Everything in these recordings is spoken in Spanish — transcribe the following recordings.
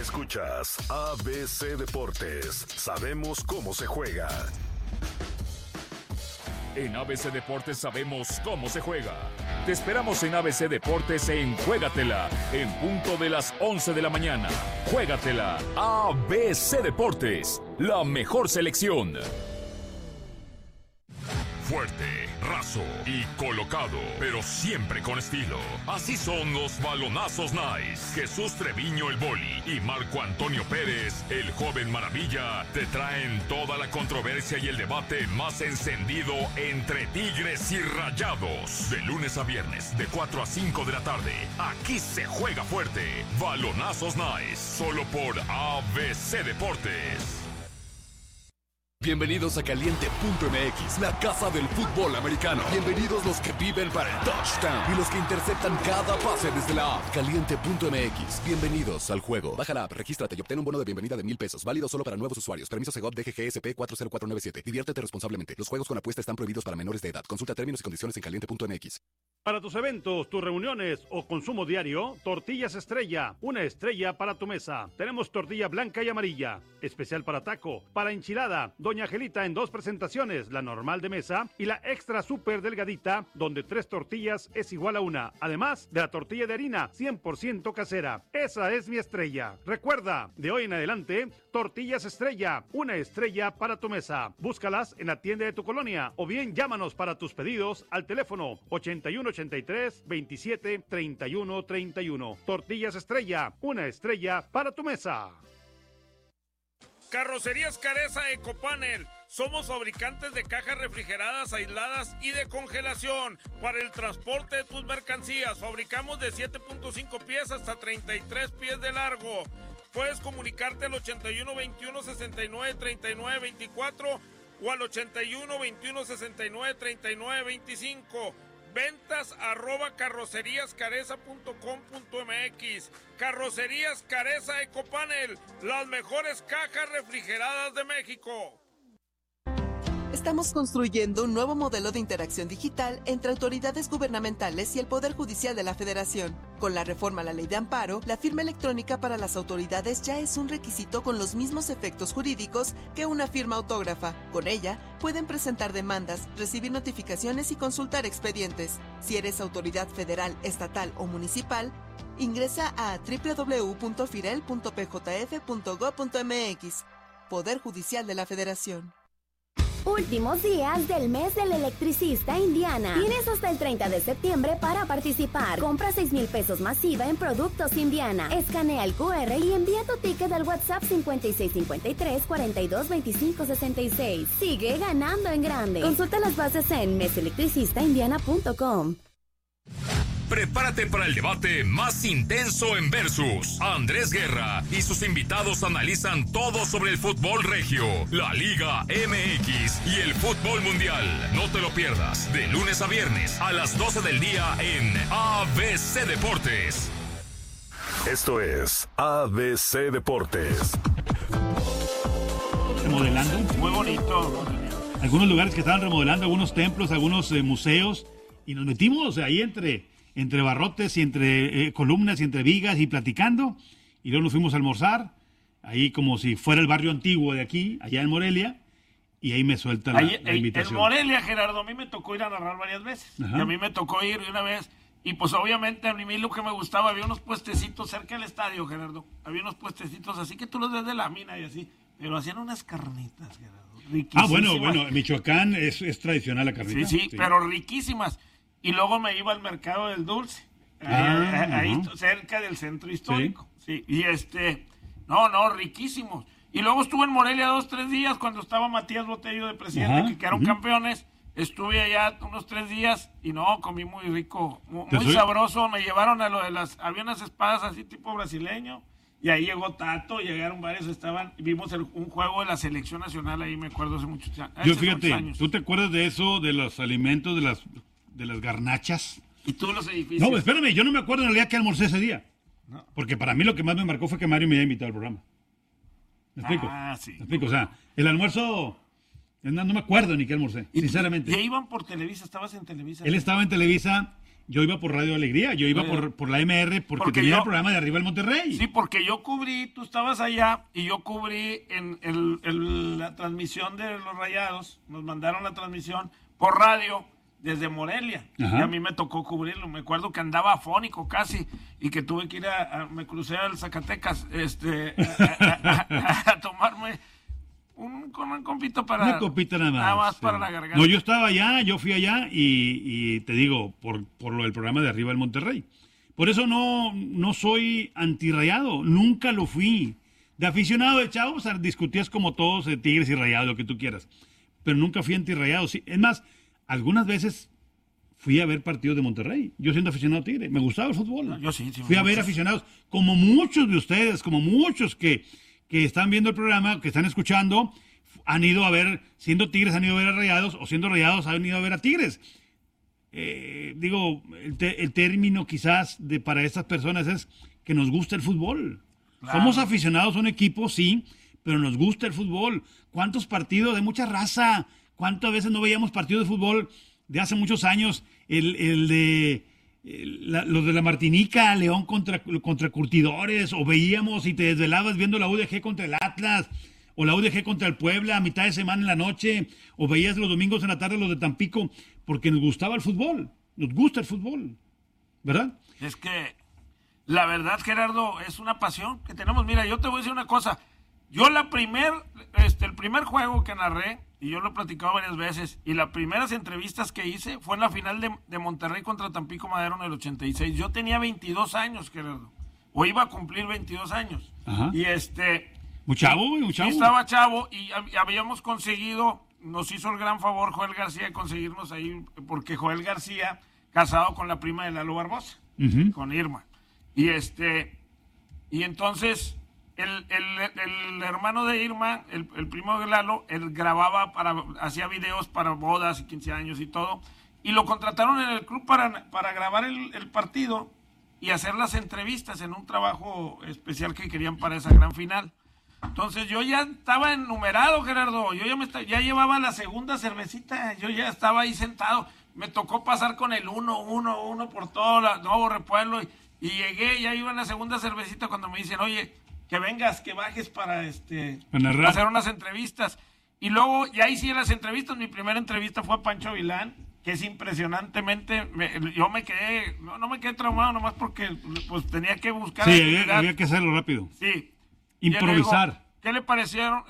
Escuchas ABC Deportes. Sabemos cómo se juega. En ABC Deportes sabemos cómo se juega. Te esperamos en ABC Deportes en Juégatela, en punto de las 11 de la mañana. Juégatela, ABC Deportes, la mejor selección. Fuerte, raso y colocado, pero siempre con estilo. Así son los balonazos Nice. Jesús Treviño el Boli y Marco Antonio Pérez, el joven maravilla, te traen toda la controversia y el debate más encendido entre Tigres y Rayados. De lunes a viernes, de 4 a 5 de la tarde. Aquí se juega fuerte. Balonazos Nice, solo por ABC Deportes. Bienvenidos a Caliente.mx, la casa del fútbol americano. Bienvenidos los que viven para el touchdown y los que interceptan cada pase desde la app. Caliente.mx, bienvenidos al juego. Baja la app, regístrate y obtén un bono de bienvenida de $1,000. Válido solo para nuevos usuarios. Permiso Segov DGGSP 40497. Diviértete responsablemente. Los juegos con apuesta están prohibidos para menores de edad. Consulta términos y condiciones en Caliente.mx. Para tus eventos, tus reuniones o consumo diario, Tortillas Estrella, una estrella para tu mesa. Tenemos tortilla blanca y amarilla, especial para taco, para enchilada, Doña Angelita en 2 presentaciones, la normal de mesa y la extra súper delgadita, donde 3 tortillas es igual a 1, además de la tortilla de harina 100% casera. Esa es mi estrella. Recuerda, de hoy en adelante, Tortillas Estrella, una estrella para tu mesa. Búscalas en la tienda de tu colonia o bien llámanos para tus pedidos al teléfono 8183-27-3131. Tortillas Estrella, una estrella para tu mesa. Carrocerías Careza Ecopanel. Somos fabricantes de cajas refrigeradas, aisladas y de congelación para el transporte de tus mercancías. Fabricamos de 7.5 pies hasta 33 pies de largo. Puedes comunicarte al 81 21 69 39 24 o al 81 21 69 39 25. Ventas @carroceríascareza.com.mx. Carrocerías Careza Ecopanel, las mejores cajas refrigeradas de México. Estamos construyendo un nuevo modelo de interacción digital entre autoridades gubernamentales y el Poder Judicial de la Federación. Con la reforma a la Ley de Amparo, la firma electrónica para las autoridades ya es un requisito con los mismos efectos jurídicos que una firma autógrafa. Con ella, pueden presentar demandas, recibir notificaciones y consultar expedientes. Si eres autoridad federal, estatal o municipal, ingresa a www.firel.pjf.gov.mx. Poder Judicial de la Federación. Últimos días del mes del electricista Indiana. Tienes hasta el 30 de septiembre para participar. Compra 6,000 pesos masiva en productos Indiana. Escanea el QR y envía tu ticket al WhatsApp 5653-422566. Sigue ganando en grande. Consulta las bases en meselectricistaindiana.com. Prepárate para el debate más intenso en Versus. Andrés Guerra y sus invitados analizan todo sobre el fútbol regio, la Liga MX y el fútbol mundial. No te lo pierdas, de lunes a viernes a las 12 del día en ABC Deportes. Esto es ABC Deportes. Remodelando. Muy bonito. Algunos lugares que estaban remodelando, algunos templos, algunos museos, y nos metimos ahí entre barrotes y entre columnas y entre vigas y platicando, y luego nos fuimos a almorzar, ahí como si fuera el barrio antiguo de aquí, allá en Morelia, y ahí me suelta la invitación. En Morelia, Gerardo, a mí me tocó ir a narrar varias veces. Ajá. Y a mí me tocó ir una vez, y pues obviamente a mí lo que me gustaba, había unos puestecitos cerca del estadio, Gerardo, había unos puestecitos así que tú los ves de la mina y así, pero hacían unas carnitas, Gerardo, riquísimas. Bueno, en Michoacán es tradicional la carnita. Sí, pero riquísimas. Y luego me iba al mercado del dulce, ahí cerca del centro histórico. Sí. Y riquísimos. Y luego estuve en Morelia 2-3 días cuando estaba Matías Botello de presidente, que quedaron campeones. Estuve allá unos 3 días y comí muy rico, muy sabroso. Me llevaron a lo de había unas espadas así tipo brasileño. Y ahí llegó Tato, llegaron varios, vimos un juego de la selección nacional ahí, me acuerdo hace muchos años. Fíjate, ¿tú te acuerdas de eso, de los alimentos, de las garnachas? ¿Y tú los edificios? No, espérame, yo no me acuerdo en realidad que almorcé ese día. No. Porque para mí lo que más me marcó fue que Mario me había invitado al programa. ¿Me explico? Sí. ¿Me explico? O sea, el almuerzo, no me acuerdo ni qué almorcé, sinceramente. ¿Y iban por Televisa? ¿Estabas en Televisa? Él estaba en Televisa yo iba por Radio Alegría, yo iba por la MR porque tenía el programa de Arriba el Monterrey. Sí, porque yo cubrí, tú estabas allá y yo cubrí en la transmisión de los Rayados, nos mandaron la transmisión por radio desde Morelia. Ajá. Y a mí me tocó cubrirlo, me acuerdo que andaba afónico casi y que tuve que ir me crucé al Zacatecas a tomarme un compito para... Una copita nada más. Nada más para la garganta. No, yo estaba allá, yo fui allá y te digo, por lo del programa de Arriba el Monterrey. Por eso no soy antirrayado, nunca lo fui. De aficionado de chavo, o sea, discutías como todos de Tigres y Rayados, lo que tú quieras. Pero nunca fui antirrayado. Sí, es más, algunas veces fui a ver partidos de Monterrey. Yo siendo aficionado a Tigre, me gustaba el fútbol. No, yo sí. Fui a ver aficionados, como muchos de ustedes, como muchos que están viendo el programa, que están escuchando, han ido a ver, siendo Tigres han ido a ver a Rayados, o siendo Rayados han ido a ver a Tigres. El término quizás para estas personas es que nos gusta el fútbol. Claro. Somos aficionados a un equipo, sí, pero nos gusta el fútbol. ¿Cuántos partidos de mucha raza? ¿Cuántas veces no veíamos partidos de fútbol de hace muchos años? Los de la Martinica, León contra Curtidores, o veíamos y te desvelabas viendo la UDG contra el Atlas, o la UDG contra el Puebla a mitad de semana en la noche, o veías los domingos en la tarde los de Tampico, porque nos gustaba el fútbol, nos gusta el fútbol, ¿verdad? Es que la verdad, Gerardo, es una pasión que tenemos. Mira, yo te voy a decir una cosa, yo el primer juego que narré, y yo lo he platicado varias veces, y las primeras entrevistas que hice fue en la final de Monterrey contra Tampico Madero en el 86. Yo tenía 22 años, Gerardo, o iba a cumplir 22 años. Ajá. Y muy chavo. Sí, estaba chavo y habíamos conseguido, nos hizo el gran favor Joel García de conseguirnos ahí, porque Joel García, casado con la prima de Lalo Barbosa, con Irma. Y entonces el hermano de Irma, el primo de Lalo, él grababa, hacía videos para bodas y 15 años y todo, y lo contrataron en el club para grabar el partido y hacer las entrevistas en un trabajo especial que querían para esa gran final. Entonces yo ya estaba enumerado, Gerardo, yo ya llevaba la segunda cervecita, yo ya estaba ahí sentado, me tocó pasar con el uno por todo Nuevo Repueblo y llegué, ya iba en la segunda cervecita cuando me dicen, oye, que vengas, que bajes para hacer unas entrevistas. Y luego ya hice las entrevistas, mi primera entrevista fue a Pancho Vilán, que es impresionantemente, yo me quedé, no me quedé traumado nomás porque pues tenía que buscar. Sí, había que hacerlo rápido. Sí. Improvisar. Digo, ¿qué le parecieron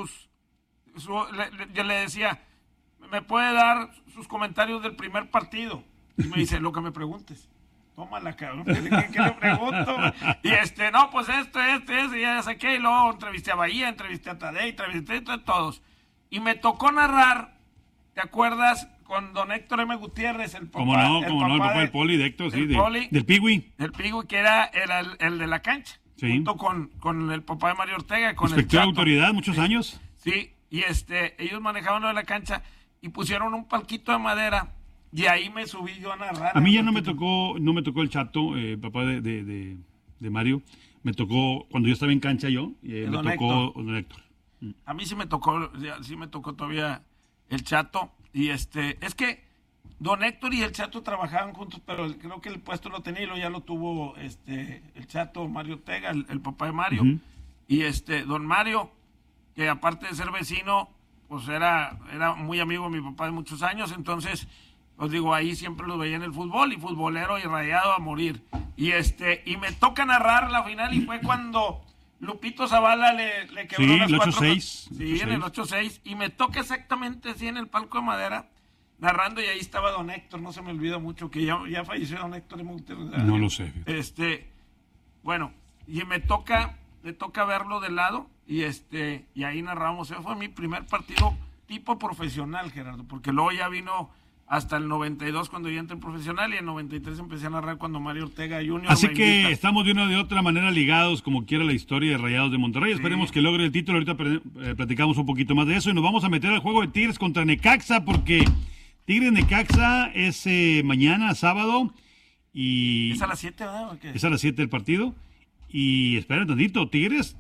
yo le decía, ¿me puede dar sus comentarios del primer partido? Y me dice, lo que me preguntes. Tómala, cabrón, ¿qué le pregunto? Y no, pues y ya saqué, y luego entrevisté a Bahía, entrevisté a Tadei, entrevisté a todos. Y me tocó narrar, ¿te acuerdas? Con don Héctor M. Gutiérrez, el papá. El papá del Poli, de Héctor, sí, del Pigui. Del Pigui, que era el de la cancha. Sí. Junto con el papá de Mario Ortega, con Inspector de autoridad, muchos años. Sí, y ellos manejaban lo de la cancha y pusieron un palquito de madera y ahí me subí yo a narrar. A mí ya no me tocó el Chato, papá de Mario. Me tocó, cuando yo estaba en cancha me tocó don Héctor. A mí sí me tocó todavía el Chato. Y es que don Héctor y el Chato trabajaban juntos, pero creo que el puesto lo tenía y ya lo tuvo el Chato, Mario Ortega, el papá de Mario. Y don Mario, que aparte de ser vecino, pues era muy amigo de mi papá de muchos años, entonces, os digo, ahí siempre lo veía en el fútbol, y futbolero y rayado a morir. Y me toca narrar la final, y fue cuando Lupito Zavala le quebró las 8-6. Sí, en el 8-6, y me toca exactamente así en el palco de madera, narrando, y ahí estaba don Héctor, no se me olvida mucho, que ya falleció don Héctor. No lo sé. Bueno, y me toca verlo de lado, y ahí narramos. Ese fue mi primer partido tipo profesional, Gerardo, porque luego ya vino hasta el 92 cuando yo entré en profesional, y en 93 empecé a narrar cuando Mario Ortega Jr. Así que estamos de una de otra manera ligados, como quiera, la historia de Rayados de Monterrey. Sí. Esperemos que logre el título. Ahorita platicamos un poquito más de eso y nos vamos a meter al juego de Tigres contra Necaxa, porque Tigres Necaxa es mañana, sábado. Y ¿es a las 7, verdad? Es a las 7 el partido. Y esperen tantito, Tigres,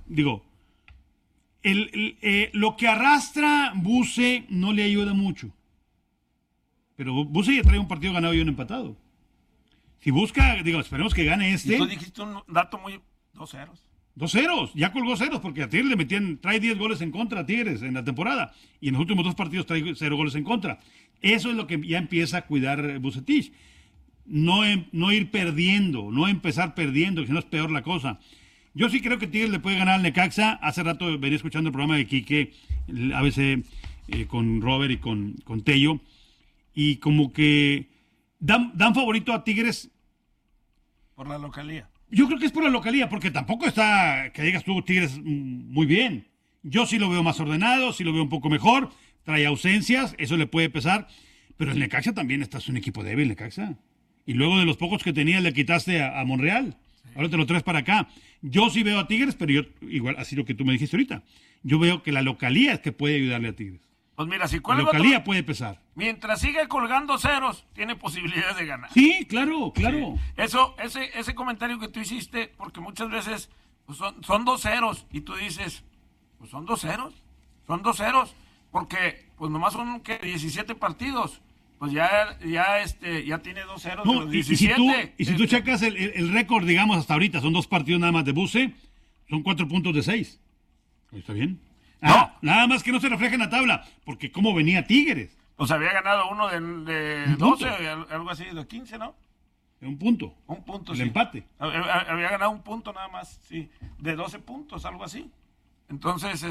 lo que arrastra Buse no le ayuda mucho. Pero Buse ya trae un partido ganado y un empatado. Si busca, esperemos que gane este. Y tú dijiste un dato muy... 2-0. 2-0, ya colgó ceros, porque a Tigres le metían, trae 10 goles en contra a Tigres en la temporada, y en los últimos 2 partidos trae 0 goles en contra. Eso es lo que ya empieza a cuidar Vucetich. No ir perdiendo, no empezar perdiendo, que si no es peor la cosa. Yo sí creo que Tigres le puede ganar al Necaxa. Hace rato venía escuchando el programa de Quique, a veces con Robert y con Tello, y como que dan favorito a Tigres. Por la localía. Yo creo que es por la localía, porque tampoco está, que digas tú, Tigres muy bien. Yo sí lo veo más ordenado, sí lo veo un poco mejor, trae ausencias, eso le puede pesar, pero el Necaxa también es un equipo débil, Necaxa. Y luego de los pocos que tenía le quitaste a Monreal, ahora te lo traes para acá. Yo sí veo a Tigres, pero yo, igual, así lo que tú me dijiste ahorita, yo veo que la localía es que puede ayudarle a Tigres. Pues mira, si la localía puede pesar. Mientras siga colgando ceros, tiene posibilidades de ganar. Sí, claro. Sí. Ese comentario que tú hiciste, porque muchas veces pues son 2 ceros, y tú dices, pues son 2 ceros, porque pues nomás son 17 partidos, pues ya tiene 2 ceros de los 17. Y si tú checas el récord, digamos, hasta ahorita, son 2 partidos nada más de Buce, son 4 puntos de 6. ¿Está bien? No. Nada más que no se refleja en la tabla, porque cómo venía Tigres. Pues había ganado uno de 12, algo así, de 15, ¿no? Un punto. El empate. Había ganado un punto nada más, sí, de 12 puntos, algo así. Entonces,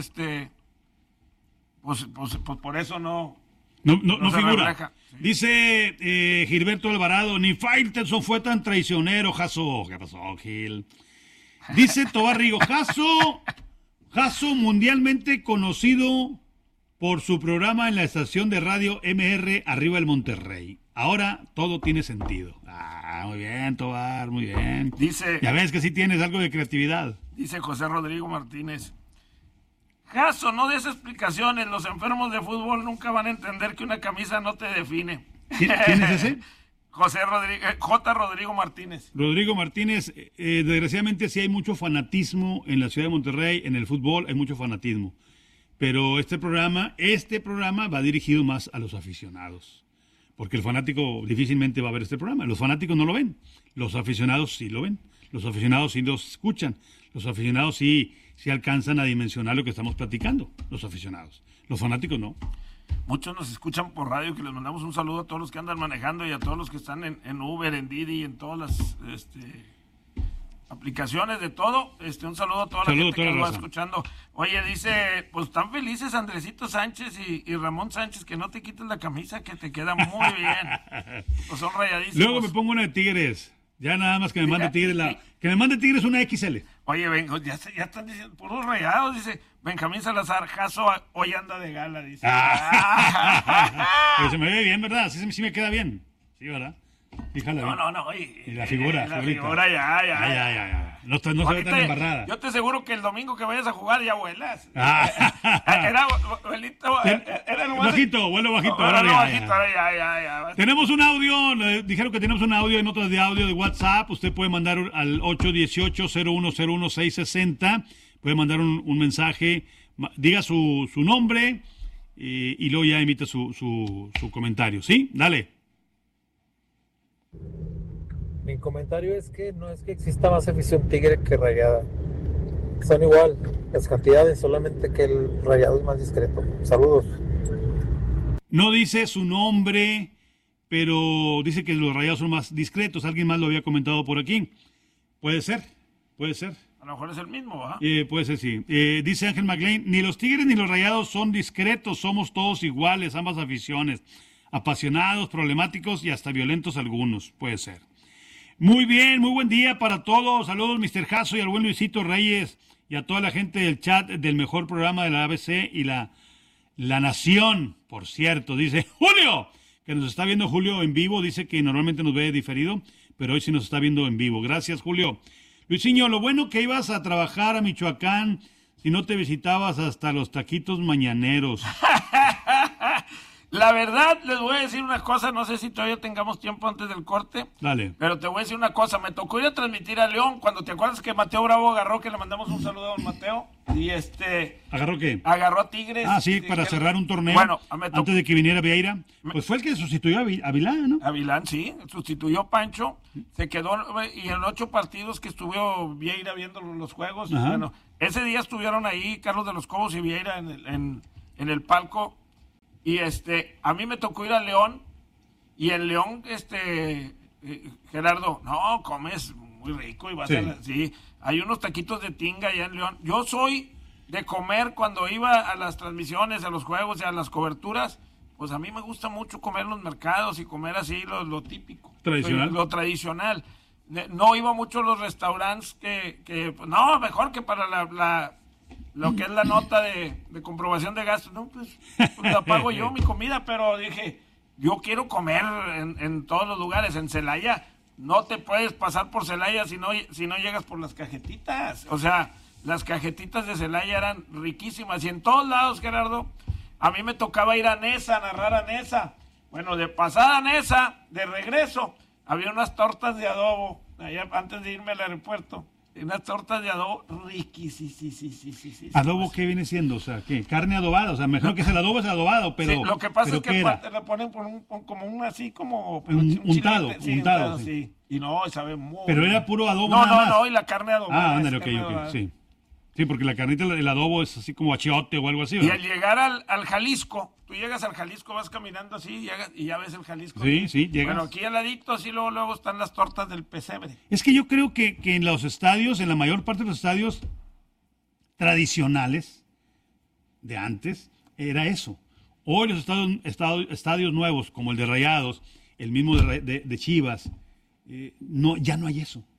pues por eso no figura. Refleja. Sí. Dice Gilberto Alvarado, ni Faitelson fue tan traicionero, Jaso. ¿Qué pasó, Gil? Dice Tobarrigo, Jaso mundialmente conocido por su programa en la estación de radio MR Arriba del Monterrey. Ahora todo tiene sentido. Muy bien, Tobar, muy bien. Ya ves que sí tienes algo de creatividad. Dice José Rodrigo Martínez, Jaso, no des explicaciones, los enfermos de fútbol nunca van a entender que una camisa no te define. ¿Quién es ese? J. Rodrigo Martínez. Rodrigo Martínez, desgraciadamente sí hay mucho fanatismo en la ciudad de Monterrey, en el fútbol hay mucho fanatismo, pero este programa va dirigido más a los aficionados, porque el fanático difícilmente va a ver este programa, los fanáticos no lo ven, los aficionados sí lo ven, los aficionados sí los escuchan, los aficionados sí alcanzan a dimensionar lo que estamos platicando, los aficionados, los fanáticos no. Muchos nos escuchan por radio, que les mandamos un saludo a todos los que andan manejando y a todos los que están en Uber, en Didi, en todas las aplicaciones de todo. Un saludo a toda la gente que nos va escuchando. Oye, dice, pues están felices Andresito Sánchez y Ramón Sánchez, que no te quites la camisa, que te queda muy bien. Pues son rayadísimos. Luego me pongo una de Tigres. Ya nada más que me mande Tigres que me mande Tigres una XL. Oye, ya están diciendo puros rayados, dice Benjamín Salazar, Jaso hoy anda de gala, dice. Pero se me ve bien, ¿verdad? Sí me queda bien. Sí, ¿verdad? Fíjala bien. No, oye. Y la figura. La figura ya. No se ve tan embarrada. Yo te aseguro que el domingo que vayas a jugar ya vuelas. Era bajito. Ya. Tenemos un audio, dijeron que tenemos un audio en notas de audio de WhatsApp. Usted puede mandar al 818-0101-660. Puede mandar un mensaje, diga su nombre y luego ya emite su comentario. ¿Sí? Dale. Mi comentario es que no es que exista más afición Tigre que Rayada. Son igual las cantidades, solamente que el Rayado es más discreto. Saludos. No dice su nombre, pero dice que los Rayados son más discretos. Alguien más lo había comentado por aquí. Puede ser. A lo mejor es el mismo, ¿ah? Puede ser, sí. Dice Ángel McLean, ni los Tigres ni los Rayados son discretos, somos todos iguales, ambas aficiones. Apasionados, problemáticos y hasta violentos algunos. Puede ser. Muy bien, muy buen día para todos. Saludos, Mr. Jaso y al buen Luisito Reyes y a toda la gente del chat del mejor programa de la ABC y la Nación, por cierto. Dice Julio, que nos está viendo Julio en vivo. Dice que normalmente nos ve diferido, pero hoy sí nos está viendo en vivo. Gracias, Julio. Luisinho, lo bueno que ibas a trabajar a Michoacán si no te visitabas hasta los taquitos mañaneros. La verdad, les voy a decir una cosa, no sé si todavía tengamos tiempo antes del corte. Dale. Pero te voy a decir una cosa, me tocó ir a transmitir a León, cuando te acuerdas que Mateo Bravo agarró, que le mandamos un saludo a don Mateo, y ¿Agarró qué? Agarró a Tigres. Sí, para cerrar un torneo, antes de que viniera Vieira. Pues fue el que sustituyó a Vilán, ¿no? A Vilán, sí, sustituyó a Pancho, se quedó, y en 8 partidos que estuvo Vieira viendo los juegos, bueno, ese día estuvieron ahí Carlos de los Cobos y Vieira en el palco. Y a mí me tocó ir a León, y en León, Gerardo, no, comes muy rico y vas sí, hay unos taquitos de tinga allá en León. Yo soy de comer cuando iba a las transmisiones, a los juegos y a las coberturas, pues a mí me gusta mucho comer en los mercados y comer así lo típico. ¿Tradicional? Lo tradicional. No iba mucho a los restaurantes que pues, no, mejor que para lo que es la nota de comprobación de gastos, no, pues la pago yo mi comida, pero dije, yo quiero comer en todos los lugares. En Celaya no te puedes pasar por Celaya si no llegas por las cajetitas. O sea, las cajetitas de Celaya eran riquísimas, y en todos lados, Gerardo, a mí me tocaba ir a Nesa, a narrar a Nesa. Bueno, de pasada a Nesa, de regreso, había unas tortas de adobo, allá antes de irme al aeropuerto. Unas tortas de adobo riquísimas. ¿Adobo qué viene siendo? O sea, ¿qué? ¿Carne adobada? O sea, mejor que el adobo es el adobado, pero... Sí, lo que pasa es que aparte le ponen como un así como... untado, sí. Y no, sabe muy... Pero era puro adobo nada más. No, y la carne adobada. Ándale, ok, sí. Sí, porque la carnita, el adobo es así como achiote o algo así, ¿verdad? Y al llegar al Jalisco, tú llegas al Jalisco, vas caminando así y ya ves el Jalisco. Sí, llegas. Bueno, aquí al ladito, así luego están las tortas del pesebre. Es que yo creo que en los estadios, en la mayor parte de los estadios tradicionales de antes, era eso. Hoy los estadios nuevos, como el de Rayados, el mismo de Chivas, ya no hay eso.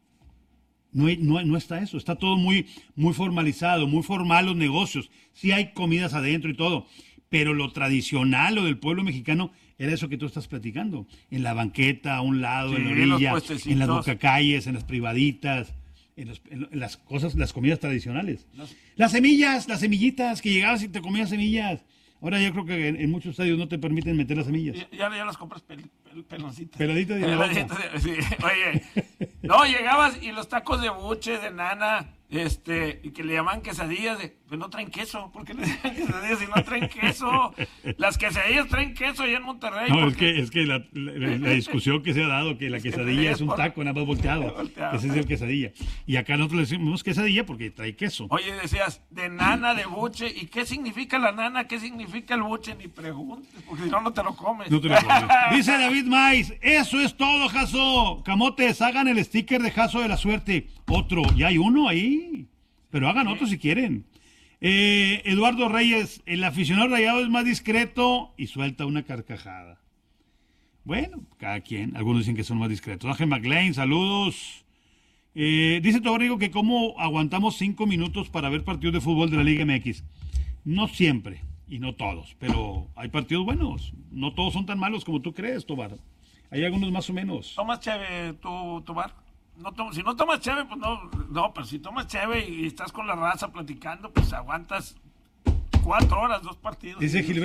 No está eso, está todo muy formalizado, muy formal los negocios. Sí hay comidas adentro y todo, pero lo tradicional, lo del pueblo mexicano, era eso que tú estás platicando. En la banqueta, a un lado, en la orilla, en las bocacalles, en las privaditas, en las cosas, las comidas tradicionales. Las semillitas, que llegabas y te comías semillas. Ahora yo creo que en muchos estadios no te permiten meter las semillas. Ya las compras peloncitas. Peladitas de la boca. Sí. Oye, no, llegabas y los tacos de buche, de nana, y que le llaman quesadillas, pues no traen queso. ¿Por qué le llaman quesadillas si no traen queso? Las quesadillas traen queso allá en Monterrey. No, es que la discusión que se ha dado, que la quesadilla es un taco nada más volteado. Ese es el quesadilla. Y acá nosotros le decimos quesadilla porque trae queso. Oye, decías, de nana, de buche, ¿y qué significa la nana? ¿Qué significa el buche? Ni preguntes, porque si no te lo comes. No te lo comes. Dice David Maiz, eso es todo, Jaso. Camotes, hagan el sticker de Jaso de la suerte. Otro, ya hay uno ahí, pero hagan otro si quieren. Eduardo Reyes, el aficionado Rayado es más discreto y suelta una carcajada. Bueno, cada quien, algunos dicen que son más discretos. Ángel McLean, saludos. Dice Torrigo que cómo aguantamos 5 minutos para ver partidos de fútbol de la Liga MX. No siempre, y no todos, pero hay partidos buenos. No todos son tan malos como tú crees, Tobar. Hay algunos más o menos. ¿Tomas cheve, Tobar? Si no tomas cheve, pues no, pero si tomas cheve y estás con la raza platicando, pues aguantas 4 horas, 2 partidos. Dice Gilberto